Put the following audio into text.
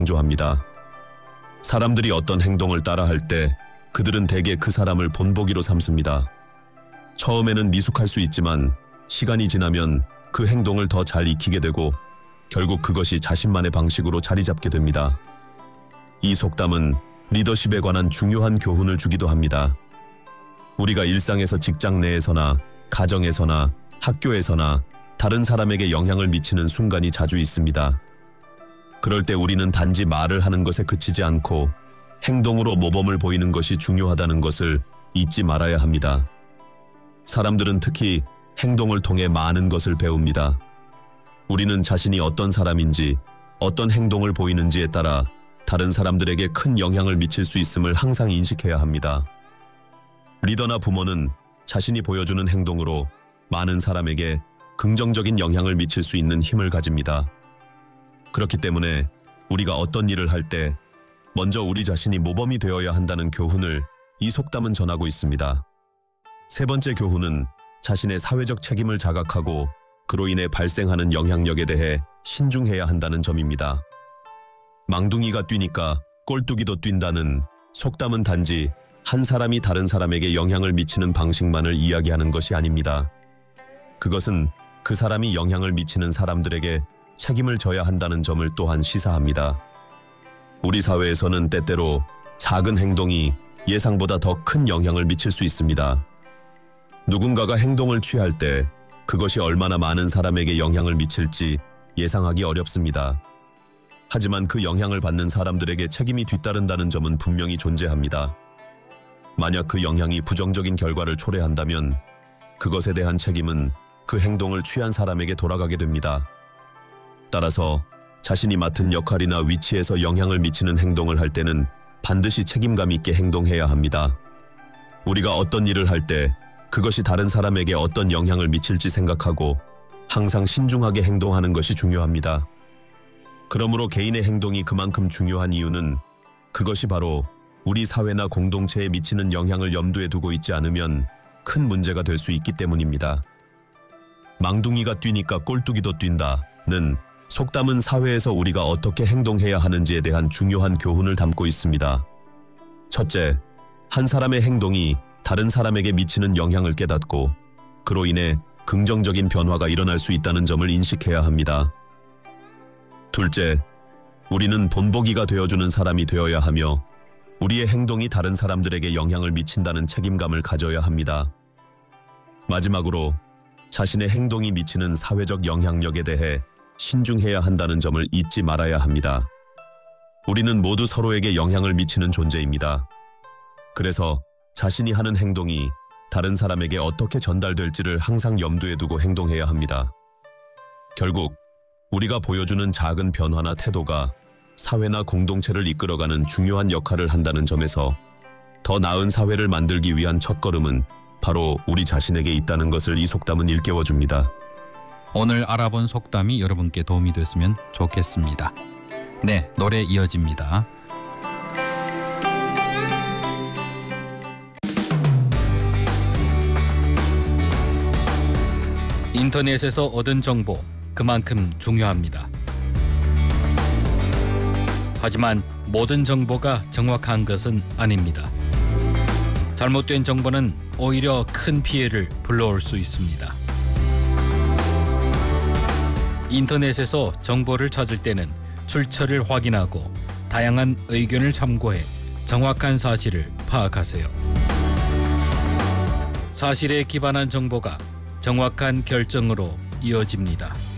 강조합니다. 사람들이 어떤 행동을 따라할 때 그들은 대개 그 사람을 본보기로 삼습니다. 처음에는 미숙할 수 있지만 시간이 지나면 그 행동을 더 잘 익히게 되고 결국 그것이 자신만의 방식으로 자리 잡게 됩니다. 이 속담은 리더십에 관한 중요한 교훈을 주기도 합니다. 우리가 일상에서 직장 내에서나 가정에서나 학교에서나 다른 사람에게 영향을 미치는 순간이 자주 있습니다. 그럴 때 우리는 단지 말을 하는 것에 그치지 않고 행동으로 모범을 보이는 것이 중요하다는 것을 잊지 말아야 합니다. 사람들은 특히 행동을 통해 많은 것을 배웁니다. 우리는 자신이 어떤 사람인지, 어떤 행동을 보이는지에 따라 다른 사람들에게 큰 영향을 미칠 수 있음을 항상 인식해야 합니다. 리더나 부모는 자신이 보여주는 행동으로 많은 사람에게 긍정적인 영향을 미칠 수 있는 힘을 가집니다. 그렇기 때문에 우리가 어떤 일을 할 때 먼저 우리 자신이 모범이 되어야 한다는 교훈을 이 속담은 전하고 있습니다. 세 번째 교훈은 자신의 사회적 책임을 자각하고 그로 인해 발생하는 영향력에 대해 신중해야 한다는 점입니다. 망둥이가 뛰니까 꼴뚜기도 뛴다는 속담은 단지 한 사람이 다른 사람에게 영향을 미치는 방식만을 이야기하는 것이 아닙니다. 그것은 그 사람이 영향을 미치는 사람들에게 책임을 져야 한다는 점을 또한 시사합니다. 우리 사회에서는 때때로 작은 행동이 예상보다 더 큰 영향을 미칠 수 있습니다. 누군가가 행동을 취할 때 그것이 얼마나 많은 사람에게 영향을 미칠지 예상하기 어렵습니다. 하지만 그 영향을 받는 사람들에게 책임이 뒤따른다는 점은 분명히 존재합니다. 만약 그 영향이 부정적인 결과를 초래한다면 그것에 대한 책임은 그 행동을 취한 사람에게 돌아가게 됩니다. 따라서 자신이 맡은 역할이나 위치에서 영향을 미치는 행동을 할 때는 반드시 책임감 있게 행동해야 합니다. 우리가 어떤 일을 할 때 그것이 다른 사람에게 어떤 영향을 미칠지 생각하고 항상 신중하게 행동하는 것이 중요합니다. 그러므로 개인의 행동이 그만큼 중요한 이유는 그것이 바로 우리 사회나 공동체에 미치는 영향을 염두에 두고 있지 않으면 큰 문제가 될 수 있기 때문입니다. 망둥이가 뛰니까 꼴뚜기도 뛴다는 속담은 사회에서 우리가 어떻게 행동해야 하는지에 대한 중요한 교훈을 담고 있습니다. 첫째, 한 사람의 행동이 다른 사람에게 미치는 영향을 깨닫고 그로 인해 긍정적인 변화가 일어날 수 있다는 점을 인식해야 합니다. 둘째, 우리는 본보기가 되어주는 사람이 되어야 하며 우리의 행동이 다른 사람들에게 영향을 미친다는 책임감을 가져야 합니다. 마지막으로 자신의 행동이 미치는 사회적 영향력에 대해 신중해야 한다는 점을 잊지 말아야 합니다. 우리는 모두 서로에게 영향을 미치는 존재입니다. 그래서 자신이 하는 행동이 다른 사람에게 어떻게 전달될지를 항상 염두에 두고 행동해야 합니다. 결국 우리가 보여주는 작은 변화나 태도가 사회나 공동체를 이끌어가는 중요한 역할을 한다는 점에서 더 나은 사회를 만들기 위한 첫걸음은 바로 우리 자신에게 있다는 것을 이 속담은 일깨워줍니다. 오늘 알아본 속담이 여러분께 도움이 됐으면 좋겠습니다. 네, 노래 이어집니다. 인터넷에서 얻은 정보 그만큼 중요합니다. 하지만 모든 정보가 정확한 것은 아닙니다. 잘못된 정보는 오히려 큰 피해를 불러올 수 있습니다. 인터넷에서 정보를 찾을 때는 출처를 확인하고 다양한 의견을 참고해 정확한 사실을 파악하세요. 사실에 기반한 정보가 정확한 결정으로 이어집니다.